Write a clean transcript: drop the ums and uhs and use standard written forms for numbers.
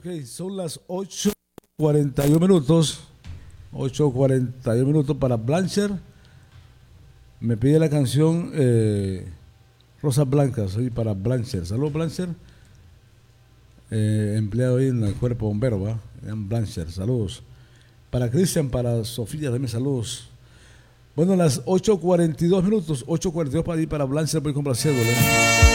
son las 8:41 minutos. 8:41 minutos para Blanchard. Me pide la canción Rosas Blancas, soy para Blanchard. Saludos, Blanchard. Empleado ahí en el cuerpo bombero, ¿va? Blanchard, saludos. Para Cristian, para Sofía, también saludos. Bueno, las 8:42 minutos, 8:42 para ir para Blanchard, voy complaciéndole.